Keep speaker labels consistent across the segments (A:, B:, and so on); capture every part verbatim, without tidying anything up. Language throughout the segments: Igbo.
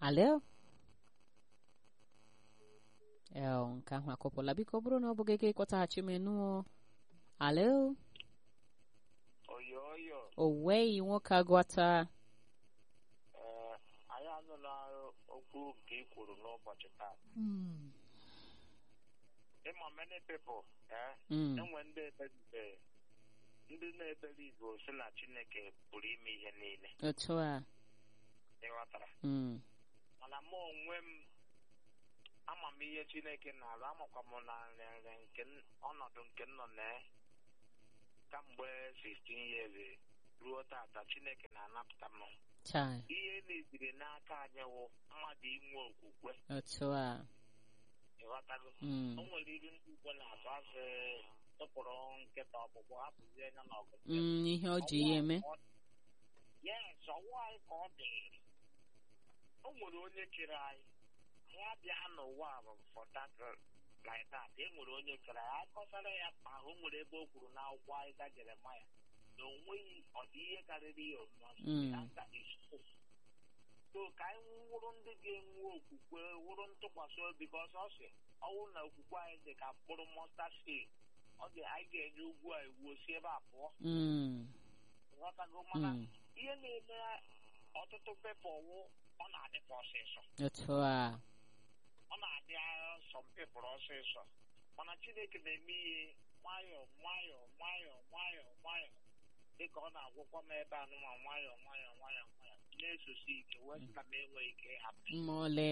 A: Alo? Eo, nke ahụ akụpụla. Biko ọ bụrụ na ọ bụghị gị ịkpọtaghachi m enu. Alo?
B: Oyo oyo.
A: Oweghị nwoke agwata.
B: Ee, anyị anụla okwu nke ị kwuru n'ụbọchị taa.
A: Mm.
B: Ịma many people, eh?
A: Mm.
B: Enwe ndị eberibe, ndị na-eberi Igbo sị na Chineke pụrụ ime ihe niile.
A: Otu a.
B: Ịghọtara?
A: Mm.
B: Mana mụ onwe m ama m ihe Chineke na-arụ, amakwa m na nrịanrịa nke n- ọnọdụ nke m nọ na ya kamgbe fifteen years ruo tata. Chineke na-anapụta m.
A: Chai.
B: Ihe na-ejiri n'aka anyị wụ mmadụ inwe okwukwe.
A: Otu a.
B: Ịghọtago?
A: Mm.
B: O nwere ilu ndị Igbo na-atụ asị tụpụrụ nkịta ọkpụkpụ hapụzie anya n'ọgụ.
A: Mm, ihe ọ ji ya eme.
B: Yes, ọwụ anyị ka ọ dịrị. O nwere onye kere anyị. Anyị abịa n'ụwa a for that uh, like that. E nwere onye kere anyị. Anyị kọsara ya mkpa ahụ. O nwere ebe o kwuru n'akwụkwọ anyị ga Jeremaya na o nweghị ọdị ihe karịrị ya omume.
A: Mm.
B: Answer is no. So ka anyị wụrụ ndị ga-enwe okwukwe, wụrụ ntụkwasị obi, ka ọsọ ọsị ọwụ na okwukwe anyị dị ka mkpụrụ mustard seed. Ọ dị anyị ga-enye ugwu a ewuo si ebe a pụọ.
A: Mm.
B: Nghọtago? Mana
A: Mm.
B: ihe na-eme ọtụtụ pepa ọwụ ọ na-adịkwa ọsịsọ.
A: Otu a.
B: Ọ na-adị sọmpepụrụ ọsịsọ. Mana Chineke na-eme ihe nwayọọ nwayọọ nwayọọ nwayọọ nwayọọ. Dịka ọ na-agwụkwa m ebe anụma nwayọọ nwayọọ nwayọọ nwayọọ na-esosi ike wee sị na m enweghị ike ịhapụ.
A: Mmole.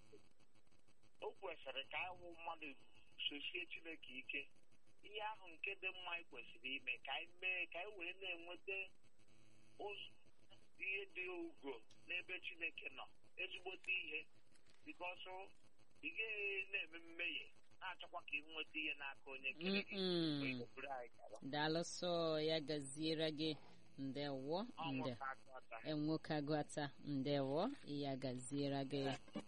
B: O kwesịrị ka anyị wụ mmadụ sosie Chineke ike. Ihe ahụ nke dị mma anyị kwesịrị ime ka anyị mee ka anyị wee na-enweta ụzọ ihe dị ugo n'ebe Chineke nọ, ezigbote ihe. Bikọsụ ị gaghị na-eme mmehie na-achọkwa ka ị nweta ihe n'aka onye kere gị.
A: Mm-mm.
B: Onye buru anyị gara.
A: Daalụ sọ ya gaziere gị. Ndewo.
B: Ọ
A: Nde.
B: nwoke aka ọta.
A: Enwoke agwata. Ndewo. Ya gaziere gị.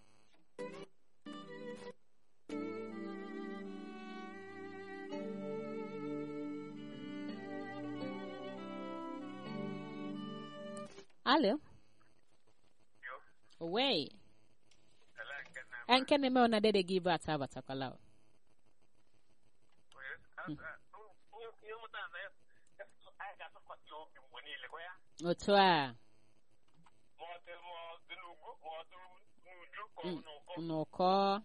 A: Alo? Owe. Nke na-eme na dede gị bụ ata abatakwala. o. Otu a. Mm, N'ụkọ.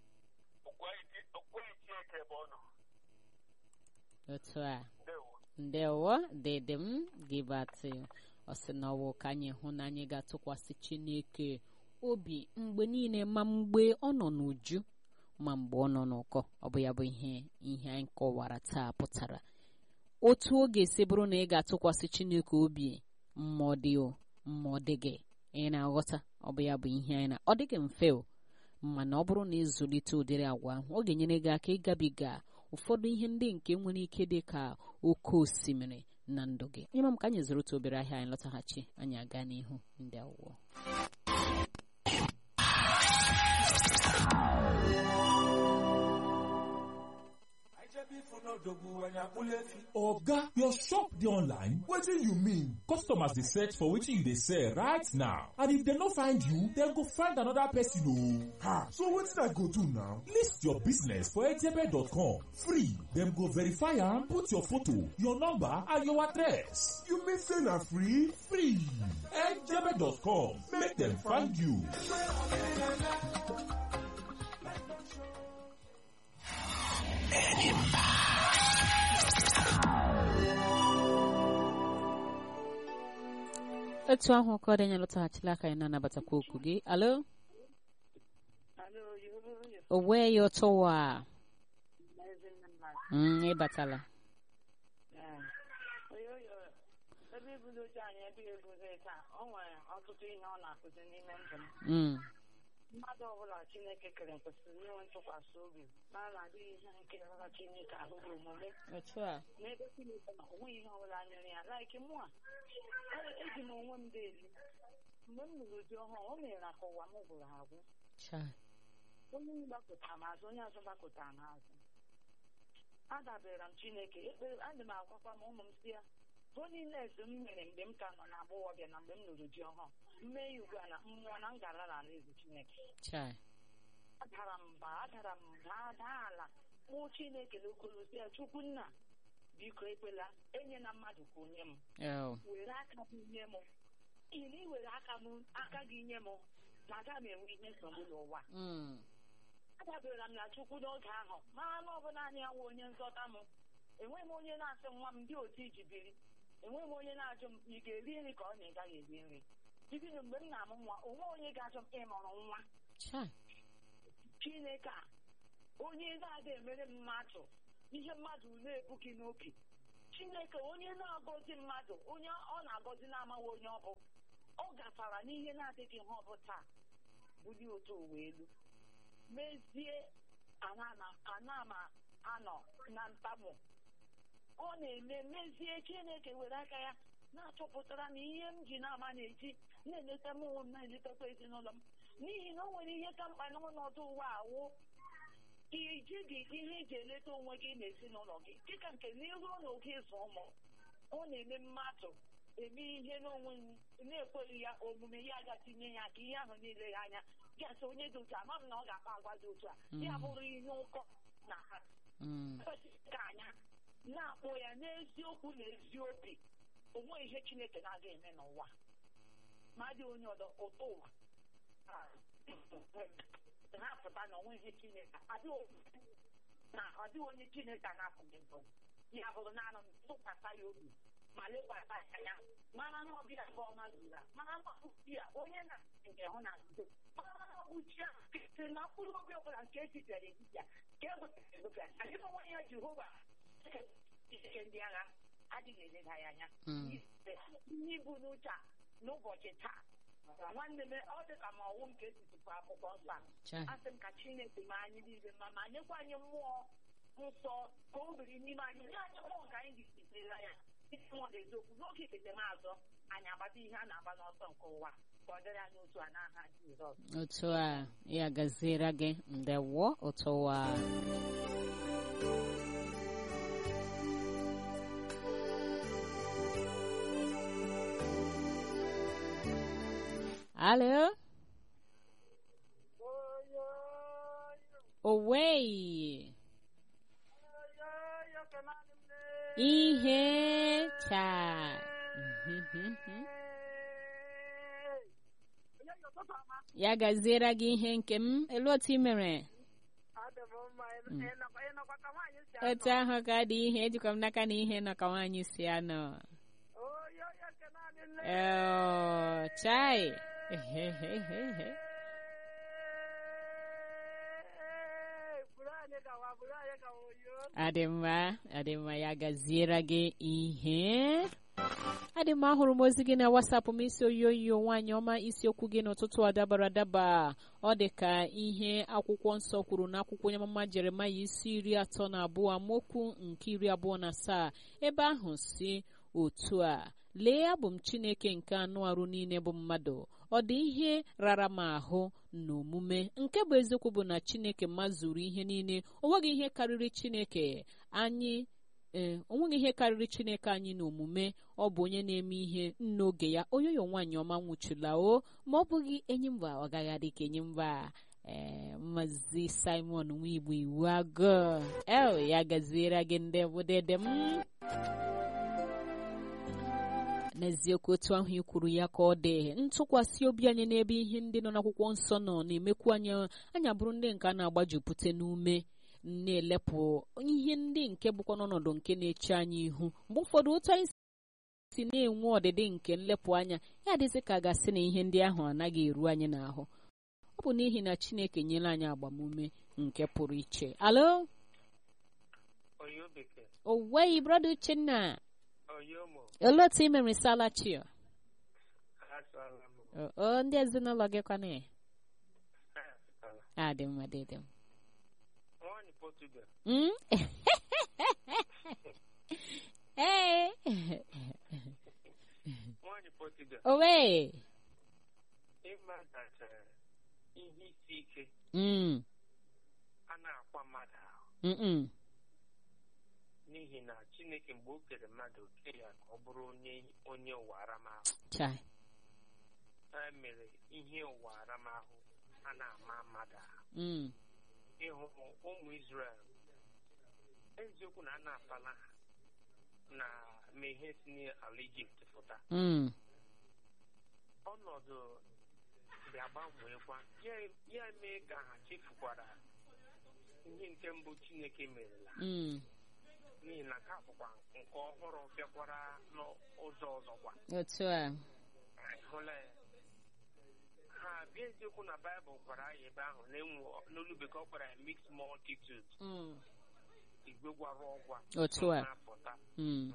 A: Otu a. Ndewo dede m gị bụ atị. Ọ sị na ọwụ ka anyị hụ na anyị ga-atụkwasị Chineke obi mgbe niile, ma mgbe ọ nọ n'uju ma mgbe ọ nọ n'ụkọ. Ọ bụ ya bụ ihe ihe anyị kọwara taa pụtara otu ọ ga-esi bụrụ na ị ga-atụkwasị Chineke obi ma ọ dị o ma ọ dị gị. Ị na-aghọta? Ọ bụ ya bụ ihe anyị na ọ dịghị mfe o, mana ọ bụrụ na ịzụlite ụdịrị agwa ahụ, ọ ga-enyere gị aka ịgabiga ụfọdụ ihe ndị nke nwere ike dị ka oke osimiri na ndụ gị. Onye ma m ka anyị zụrụ otu obere ahịa, anyị lọtaghachi anyị aga n'ihu. Ndị awụọ.
C: Oga, your shop dey online? Wetin you mean? Customers dey search for wetin you dey sell right now, and if dem no find you, dem go find another person o.
D: Ha, so wetin I go do now?
C: List your business for ejebe dot com. Free. Dem go verify am, put your photo, your number, and your address.
D: You mean say na free?
C: Free. ejebe dot com. Make dem find you.
A: Etu ahụ ka ọ dị anyị lọtaghachila aka anyị na-anabatakwa okwu gị. Alo? Owe ya ọtọwa. Mm, ịbatala. Mm.
E: Mmadụ ọbụla Chineke kere kwesịrị inwe ntụkwasị obi mara na adịghị ihe nke ọbụla Chineke ahụghị omume.
A: Otu a.
E: N'ebe Chineke nọ, o nweghị ihe ọbụla nyere ya. Like mụ a, eji m onwe m deeli. Mgbe m lụrụ di ọhụrụ, o mere na ka ụwa m gwụrụ agwụ.
A: Chai.
E: Onye m gbakọtara m azụ, onye ọzọ gbakọtara m azụ. Adabere m Chineke, ekpere, adị m akwakwa m ụmụ m si ya holiness m mere mgbe m ka nọ na agbọghọbịa na mgbe m lụrụ di ọhụrụ mmee ya ugbu a na mmụọ na m gara n'ala eze Chineke adara m mba adara m daa daa ala mụ Chineke n'okolosi ya Chukwu nna biko ekwela enye na mmadụ ka onye m were aka m nye m ili were aka m aka gị nye m na aga m enwe ihe nsogbu n'ụwa adabere m na Chukwu n'oge ahụ mara na ọ bụ naanị ya nwe onye nzọta m enweghị m onye na-asị nwa m dị otu iji biri enweghị m onye na-ajụ m ị ga-eri nri ka ọ na ị gaghị eri nri bibinu mgbe m na-amụ nwa onwe onye ga-ajụ m ịmụrụ nwa Chineke a onye na-ada emere mmadụ ihe mmadụ na-ebu gị n'obi Chineke onye na-agọzi mmadụ onye ọ na-agọzi na-amaghị onye ọ bụ ọ gafara n'ihe na-adịghị ihe ọ bụ taa bulie otu ụwa elu mezie ana ma anọ na ntamu ọ na-eme mezie Chineke were aka ya na-achọpụtara na ihe m ji na-ama na-eji na-eleta m onwe m na-eletakwa ezinụlọ m n'ihi na o nwere ihe ka mkpa n'ọnọdụ ụwa awụ iji gị ihe iji eleta onwe gị na ezinụlọ gị dịka nke n'ihu n'oge ịzụ ụmụ ọ na-eme mmadụ eme ihe n'onwe na-ekweghị ya omume ya ga-tinye ya ka ihe ahụ niile ya anya gasị onye dị otu ama m na ọ ga-akpa agwa dị otu a ya bụrụ ihe ụkọ na ha kwesịrị ka anya na-akpọ ya n'eziokwu na ezi obi onwe ihe Chineke na-aga eme n'ụwa ma dị onye ọdọ ụtọ ụwa ha pụta na onwe ihe Chineke adịghị onye Chineke na-apụghị mbụ ya bụrụ naanị tụkwasị ya obi ma lekwasị anya mara na ọbịa nke ọma zuru mara na ọbụchi ya onye na nke hụ na nzuzo mara na ọbụchi ya si na mkpụrụ obi ọbụla nke etipịara etipịa ka egwepịara egwepịa anyị bụ nwa ya Jehova ike ndị agha adịghị eleda ya anya ihe ibu n'uche a n'ụbọchị taa nwanne m ọ dị ka ma ọwụ nke etitipụ akwụkwọ nsọ a asị m ka Chineke ma anyị niile mma ma nyekwa anyị mmụọ nsọ ka o biri n'ime anyị nye anyị mmụọ nke anyị ga-esitela ya isi mmụọ na eziokwu n'oge ekpetemazụ anyị agbata ihe a na-agba n'ọsọ nke ụwa ka ọ dịrị anyị otu a n'aha Jizọs
A: otu a ya gaziere gị ndewo otu a Hello? Away. Ihe cha. Ya gaziere gị ihe nke m elu otu i mere otu ahụ ka dị ihe ejikwa m n'aka na ihe nọ ka nwaanyị si anọ oh chai adịmma adịmma ya gaziere gị ihe adịmma ahụrụ m ozi gị na WhatsApp m isi oyoyo nwaanyị ọma isiokwu gị n'ụtụtụ a dabara adaba ọ dị ka ihe akwụkwọ nsọ kwuru na akwụkwọ onye amụma Jeremaya isi iri atọ na abụọ amaokwu nke iri abụọ na asaa ebe ahụ si otu a lee abụ m Chineke nke anụ arụ niile bụ mmadụ ọ dị ihe rara m ahụ n'omume nke bụ eziokwu bụ na Chineke mazuru ihe niile onweghị ihe karịrị Chineke anyị ee onweghị ihe karịrị Chineke anyị n'omume ọ bụ onye na-eme ihe n'oge ya oyoyo nwaanyị ọma nwụchila o ma ọ bụghị enyi mba ọ gaghị adị ka enyi mba ee Maazị Simon Nwigbo iwu agụ el ya gaziere gị ndị budede m n'eziokwu otu ahụ i kwuru ya ka ọ dị ntụkwasị obi anyị n'ebe ihe ndị nọ n'akwụkwọ nsọ nọ na-emekwu anyị anya bụrụ ndị nke a na-agbajupụta n'ume na-elepụ ihe ndị nke bụkwa n'ọnọdụ nke na-eche anyị ihu mgbe ụfọdụ otu anyị si na-enwe ọdịdị nke nlepụ anya ya dịzị ka gasị na ihe ndị ahụ anaghị eru anyị n'ahụ ọ bụ n'ihi na Chineke nyere anyị agbamume nke pụrụ iche alo owei brother Uchenna olee otu i mere salachi o ndị ezinụlọ gị kwana ya adị mma dị dị ee owe
B: ihe isi ike a na-akwa mmadụ ahụ
F: n'ihi na Chineke mgbe o kere mmadụ kee ya ka ọ bụrụ onye onye ụwa aramahụ.
A: Chai.
F: E mere ihe ụwa aramahụ a na-ama mmadụ ahụ.
A: Mm.
F: Ịhụ ụmụ Izrel eziokwu na a na-apala ha na ma ihe si n'ala Ijipt pụta.
A: Mm.
F: Ọnọdụ ga-agbanwekwa ya mee ka ha chefukwara ihe nke mbụ Chineke merela.
A: Mm.
F: N'ihi na ka bụkwa nke ọhụrụ bịakwara n'ụzọ ọzọkwa.
A: Otu a.
F: Hụla ya ha bịa eziokwu na Baịbụl gwara anyị ebe ahụ na-enwe n'olu bekee ọ gwara ya mixed multitude.
A: Mm.
F: Igwe gwara ọgwa.
A: Otu a.
F: Na-apụta.
A: Mm.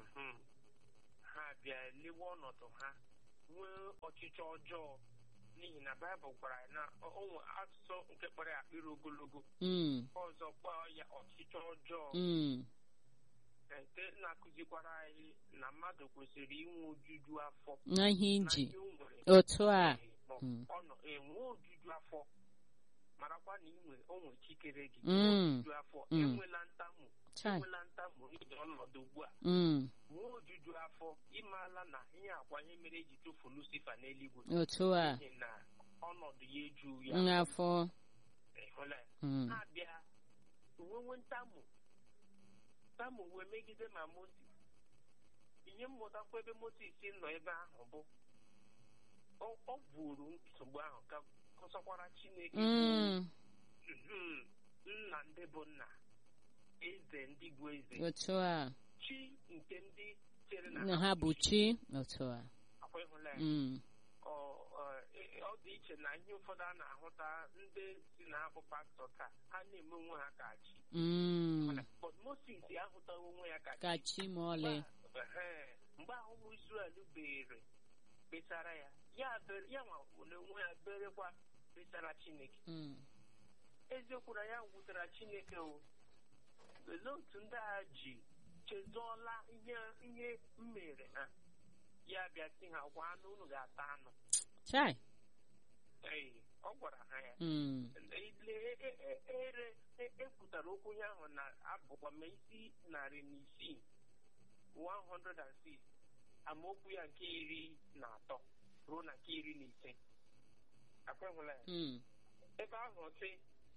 F: Ha bịa lewe ọnọdụ ha nwee ọchịchọ ọjọọ n'ihi na Baịbụl gwara anyị na onwe asụsụ nke kpọrọ ya akpịrị ogologo.
A: Mm.
F: Ọzọ kpọọ ya ọchịchọ ọjọọ.
A: Mm.
F: Nke na-akụzikwara anyị na mmadụ kwesịrị inwe ojuju afọ
A: Na ihe nji.
F: na ihe o nwere.
A: Otu a.
F: Mm. Ọ nọ enwe ojuju afọ marakwa na inwe onwe chikere gị.
A: Mm.
F: Ojuju afọ
A: Mm.
F: enwela ntamu
A: Chai.
F: enwela ntamu n'ihi ọnọdụ ugbu a.
A: Mm.
F: Nwee ojuju afọ ịmaala na ihe akwa ihe mere eji tụfu Lucifer n'eluigwe.
A: Otu a.
F: N'ihi na ọnọdụ ya eju ya.
A: N'afọ.
F: Ịhụla ya.
A: Mm.
F: Ha bịa nwewe ntamu ntamu wee megide ma Moses. Ihe mmụtakwa ebe Moses nọ ebe ahụ bụ ọ ọ buru nsogbu ahụ ka kọsakwara Chineke.
A: Mm.
F: Mhm. Nna ndị bụ nna, eze ndị bụ eze,
A: Otu a.
F: chi nke ndị chere
A: Na
F: na
A: ha bụ chi. Otu a.
F: akwa ịhụla ya.
A: Mm.
F: Ọ ọ e- ọ dị iche na ihe ụfọdụ a na-ahụta ndị si na abụ pastọ taa ha na-eme onwe ha ka chi.
A: Mm.
F: But Moses ahụtaghị onwe ya ka
A: Ka
F: chi.
A: chi ma ọlị.
F: Ehe. Mgbe ahụ ụmụ Izrel bere kpesara ya ya bere ya nwa onwe ya berekwa kpesara Chineke.
A: Mm.
F: Eziokwu na ya wutere Chineke o. Olee otu ndị a ji chezọọla ihe ihe mmere ha ya bịa sị ha gwa anụ unu ga-ata anụ.
A: Chai.
F: Ee, ọ gwara ha ya.
A: Mm.
F: Ile e- e- ere e- ekwutara okwu ya ahụ na abụkwa ma isi narị na isii one hundred six amaokwu ya nke iri na atọ ruo na nke iri na ise. Akwehụla ya.
A: Mm.
F: Ebe ahụ sị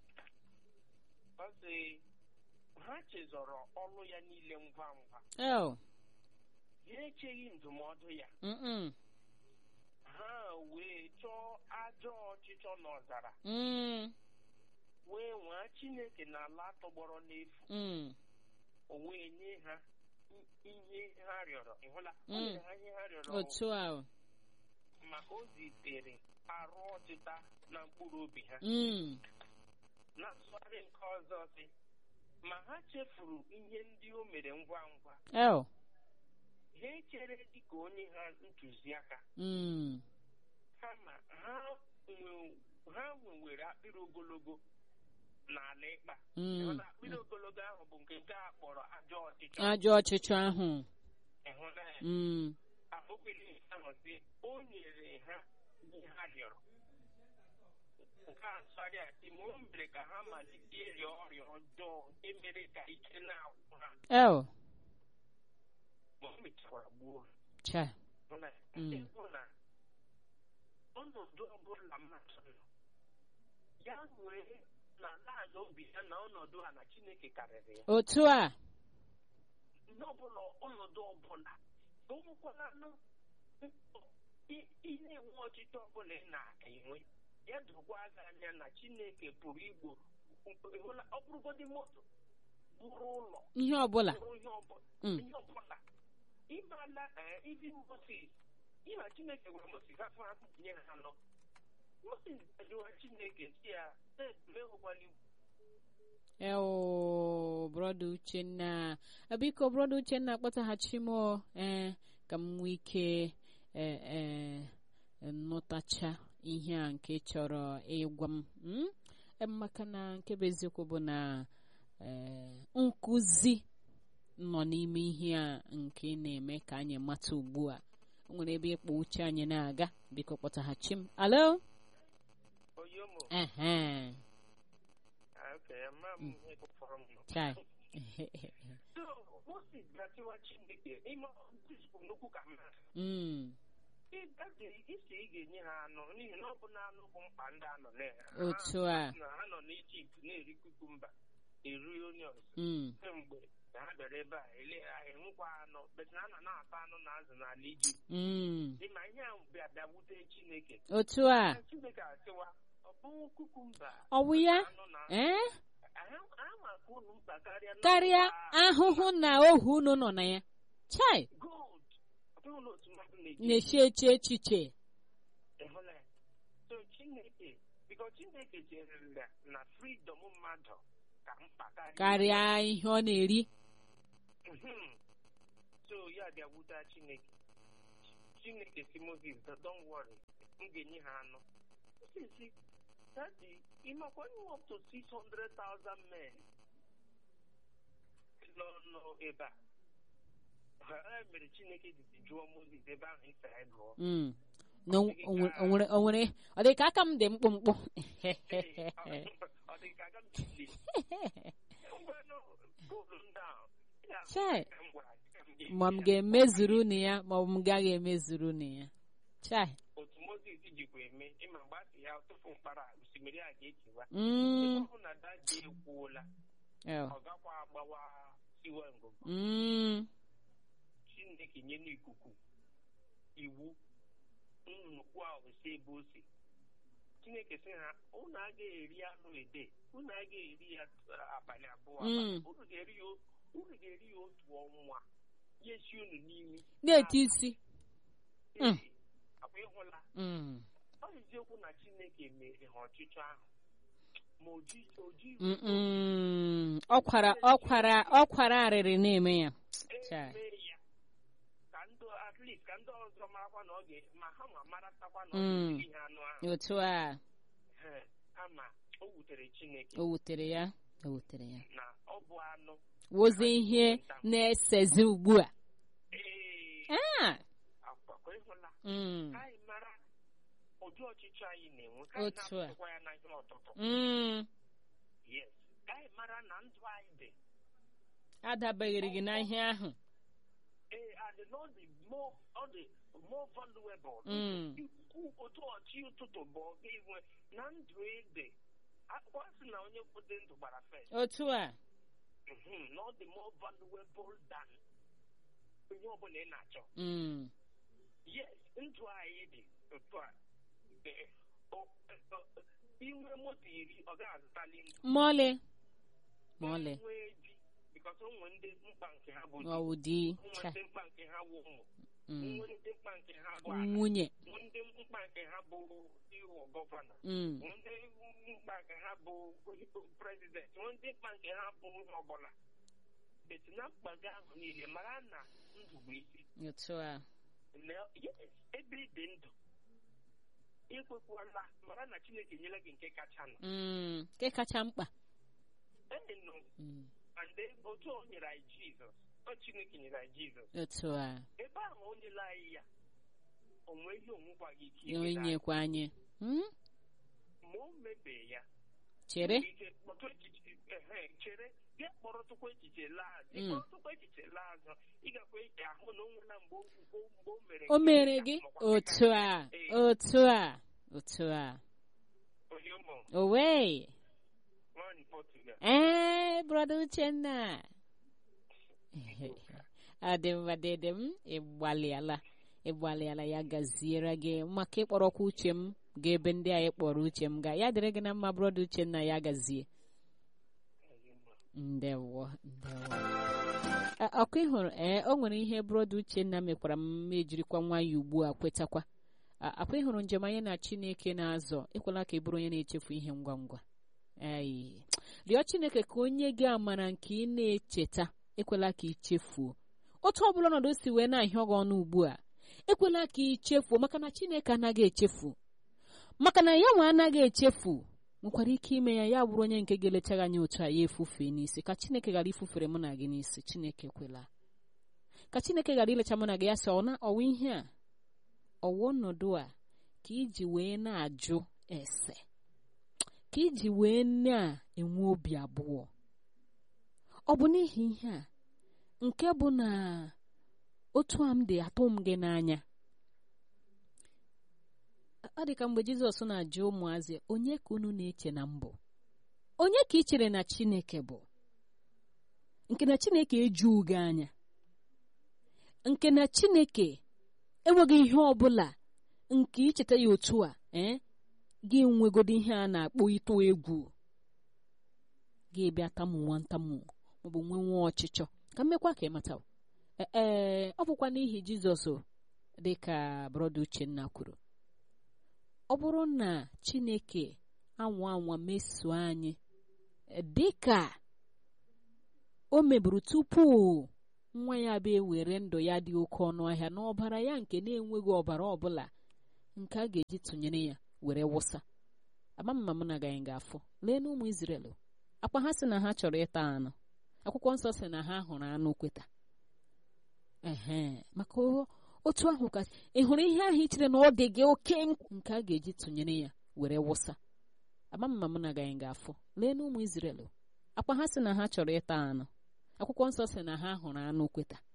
F: ọ sị ha chezọrọ ọlụ ya niile ngwa ngwa.
A: Oh.
F: Ha echeghị ndụmọdụ ya.
A: Mm.
F: Ha wee chọọ ajọ ọchịchọ n'ọzara
A: Mm.
F: wee nwaa Chineke n'ala tọgbọrọ n'efu.
A: Mm.
F: O wee nye ha i- ihe ha rịọrọ. Ịhụla o
A: Mm.
F: nyere ha ihe ha rịọrọ
A: Otu a.
F: maka o zitere arụ ọtịta na mkpụrụ obi ha.
A: Mm.
F: Na nsụgharị nke ọzọ sị ma ha chefuru ihe ndị o mere ngwa ngwa.
A: Oh.
F: Ha echere dịka onye ha ntụziaka
A: Mm.
F: kama ha nwe- ha nwewere akpịrị ogologo n'ala ịkpa.
A: Mm.
F: Ịhụla akpịrị ogologo ahụ bụ nke nke a kpọrọ ajọ ọchịchọ.
A: Ajọ ọchịchọ ahụ.
F: Ịhụla ya.
A: Mm.
F: Akpụkpịrị ahụ sị o nyere ha ihe ha rịọrọ. Nke a nsọrọ ya sị ma o mere ka ha malite ịrịa ọrịa ọjọọ nke mere ka ike na-agwụ ha
A: Oh.
F: ma o mechakwara gbuo ha.
A: Chai.
F: Ịhụla ya.
A: Mm.
F: Nke bụ na ọnọdụ ọbụla mmadụ nọ ya nwee na ala obi ya na ọnọdụ a na Chineke karịrị ya.
A: Otu a.
F: N'ọbụla ọnọdụ ọbụla o nwekwaranụ ị- ị na-enwe ọchịchị ọbụla ị na-enwe ya dokwa gị anya na Chineke pụrụ igbo ịhụla ọ bụrụgodị moto bụrụ ụlọ
A: Ihe ọbụla.
F: bụrụ ihe ọbụla
A: Mm.
F: ihe ọbụla ịmala ibi Moses ịma Chineke gwara Moses afọ ahụ nye ha nọ Moses ajụwa Chineke si ya mehụkwala igwu.
A: Eo, brother Uchenna. Biko, brother Uchenna, kpọtaghachi m o. Eh, ka m nwee ike eh, eh, nụtacha ihe a nke chọrọ ịgwa m. Mm? Eh, maka na nke bụ eziokwu bụ na eh, nkụzi nọ n'ime ihe a nke na-eme ka anyị mata ugbu a. O nwere ebe ịkpọ uche anyị na-aga. Biko, kpọtaghachi m. Alo?
F: Oyomo.
A: Ehe.
F: Okay, ama m ihe kụfọrọ m nọ.
A: Chai.
F: So, Moses gatiwa Chineke ime nnukwu ka mmadụ.
A: Mm.
F: Ịgazi isi ị ga-enye ha anụ n'ihi na ọ bụ na anụ bụ mkpa ndị anọ na
A: Otu a.
F: ha nọ n'Ijipt na-eri kukumba eri onions
A: Mm.
F: kemgbe na ha bịara ebe a ele ha enwekwa anụ beti na a nọ na-ata anụ na azụ n'ala Ijipt.
A: Mm.
F: Ịma ihe a bịa bịa wute Chineke.
A: Otu a.
F: Chineke asịwa ọ bụ kukumba
A: Ọ bụ ya?
F: anụ na
A: Eh?
F: ama ka unu mkpa karịa
A: Karịa ahụhụ na ohu unu nọ na ya. Chai,
F: gold. Ọ bụghị na otu mmadụ na-eji
A: na-eche eche echiche.
F: ịhụla ya. So Chineke biko Chineke chere na freedom mmadụ ka mkpa
A: Karịa ihe ọ na-eri.
F: Mhm. So ya bịa wuta Chineke. Chineke si Moses, don't worry, m ga-enye ha anụ. Sisi, daddy, ịmakwa you up to six hundred thousand men nọ nọ ebe a. Ha mere Chineke ji jụọ Moses ebe ahụ ife anyị gụọ.
A: Mm. No, o nwere o nwere ọ dị ka aka m dị mkpụmkpụ.
F: Ọ dị ka aga m chili. Ngwanụ goolu ndị ahụ.
A: Chai, ma m ga-emezuru na ya ma ọ bụ m gaghị emezuru na ya. Chai.
F: Otu Moses jikwa eme ịma mgbe a sị ya tupu mkpara osimiri a ga-ekewa.
A: Mm.
F: Ọ bụ na daji ekwuola
A: Oh.
F: ọ gakwa agbawa siwe ngụgụ.
A: Mm.
F: Chineke nye n'ikuku iwu nnukwu ahụ si ebe o si. Chineke sị ha unu agaghị eri anụ ede unu agaghị eri ya abalị abụọ
A: Mm.
F: unu ga-eri ya unu ga-eri ya otu ọnwa ya esi unu n'imi
A: Na-eti isi. Mm.
F: akwa ịhụla
A: Mm.
F: ọ eziokwu na Chineke mere ha ọchịchọ ahụ ma oji oji
A: Mm. Ọkwara ọkwara ọkwara arịrị na-eme ya. Chai.
F: eme ya ka ndị at least ka ndị ọzọ marakwa na ọ ga ma ha ma maratakwa na ọ
A: Mm.
F: ga-eri ihe anụ ahụ.
A: Otu a.
F: Ee, ama o wutere Chineke
A: O wutere ya. O wutere ya.
F: na ọ bụ anụ.
A: Wozi ihe na-esezi ugbu a.
F: Ee,
A: Ah.
F: akwakọ ịhụla
A: Mm.
F: ka anyị mara ụdị ọchịchị anyị na-enwe ka anyị
A: Otu a.
F: na-atụkwa ya na ihe ọtụtụ.
A: Mm.
F: Yes, ka anyị mara na ndụ anyị dị
A: Adabeghịrị gị na ihe ahụ.
F: ee and ọ dị more ọ dị more valuable.
A: Mm.
F: Ikwu otu ọchị ụtụtụ bụ ọga inwe na ndụ ede akwụkwọ sị na onye kwụdị ndụ gbara first.
A: Otu a.
F: Mhm, na ọ dị more valuable than onye ọbụla ị na-achọ.
A: Mm.
F: Yes, ndụ anyị dị otu a. Ee, o- o- inwe moto iri ọ ga-azụtali ndụ.
A: Mọlị. Mọlị.
F: Nwee di because o nwere ndị mkpa nke ha bụ di.
A: Ọ wụ di.
F: O nwere
A: Chai.
F: ndị mkpa nke ha bụ ụmụ.
A: Mm.
F: Nwere ndị mkpa nke ha bụ ala.
A: Nwunye.
F: Nwere ndị mkpa nke ha bụ ịghọ gọvanọ.
A: Mm.
F: Nwere ndị mkpa nke ha bụ prezident. Nwere ndị mkpa nke ha bụ onye ọbụla. Beti na mkpaga ahụ niile mara na ndụ bụ isi.
A: Otu a.
F: Na- yes, ebe ị dị ndụ ekwekwala mara na Chineke nyela gị nke kacha nọ.
A: Mm. Nke kacha mkpa.
F: Ee, nọ.
A: Mm.
F: And otu o nyere anyị Jizọs ọ Chineke nyere anyị Jizọs
A: Otu a.
F: ebe ahụ o nyela anyị ya o nwee ihe onwekwaghị ike ime
A: Onye
F: n'anyị.
A: nyekwa anyị. Mm.
F: Ma o mebee ya
A: Chere.
F: ike kpọtụ echiche ehe, chere bịa kpọrọtụkwa echiche laa azụ.
A: Mm.
F: Ịkpọrọtụkwa echiche laa azụ ị gakwa eji ahụ na o nwela mgbe o- mgbe o- mgbe o mere
A: O
F: nke
A: mere
F: ya,
A: gị
F: makwa
A: otu
F: nke
A: a.
F: Ee.
A: Otu a. Otu a.
F: onye ụmụ
A: Owe.
F: nwaanyị Portugal.
A: Ee, brother Uchenna. Adịmma dede m ịgbalịala ịgbalịala ya gaziere gị maka ịkpọrọkwa uche m ga ebe ndị anyị kpọrọ uche m ga ya dịrị gị na mma brother Uchenna ya gazie. Ndewo ndewo. Ọkụ ị hụrụ ee o nwere ihe brother Uchenna mekwara m ejirikwa nwayọ ugbu a kwetakwa. Akwa ị hụrụ njem anyị na Chineke na-azọ ekwela ka ị bụrụ onye na-echefu ihe ngwa ngwa. Ee, rịọ Chineke ka onye gị amara nke ị na-echeta ekwela ka ị chefuo. Otu ọbụla ọnọdụ si wee na-ahịọ gị ọnụ ugbu a ekwela ka ị chefuo maka na Chineke anaghị echefu. Maka na ya nwe anaghị echefu nwekwara ike ime ya ya bụrụ onye nke ga-elechaghị anya otu a ya efufe n'isi ka Chineke ghara ifufere mụ na gị n'isi. Chineke kwela ka Chineke ghara ilecha mụ na gị ya sị ọna ọwa ihe a ọwa ọnọdụ a ka iji wee na-ajụ ese ka iji wee na-enwe obi abụọ. Ọ bụ n'ihi ihe a nke bụ na otu a m dị atụ m gị n'anya. Ọ dị ka mgbe Jizọs na-ajụ ụmụazị, onye ka unu na-eche na mbụ? Onye ka ị chere na Chineke bụ? Nke na Chineke ejughị gị anya, nke na Chineke enweghị ihe ọ bụla nke icheta ya otu a eh gị nwegodi ihe a na-akpọ ịtụ egwu, gị bịa tamu nwa ntamu maọbụ nwe nwa ọchịchọ. Ka mmekwa ka ịmata ee ọ bụkwa n'ihi Jizọs dị ka brọda Uchenna kwuru. Ọ bụrụ na Chineke anwa anwa meso anyị dị ka o meburu tupu nwa ya bụ ewere ndụ ya dị oke ọnụ ahịa n'ọbara ya nke na-enweghị ọbara ọbụla nke a ga-eji tụnyere ya were wụsa. Ama mma m na agaghị ga-afụ. Lee na ụmụ Izrel, akwa ha sị na ha chọrọ ịta anụ, akwụkwọ nsọ sị na ha hụrụ anụ kweta. Ehe, maka otu ahụ ka ị hụrụ ihe ahụ i chere na ọ dị gị oke nke a ga-eji tụnyere ya were wụsa. Ama mma m na agaghị ga-afụ. Lee na ụmụ Izrel, akwa ha sị na ha chọrọ ịta anụ, akwụkwọ nsọ sị na ha hụrụ anụ kweta.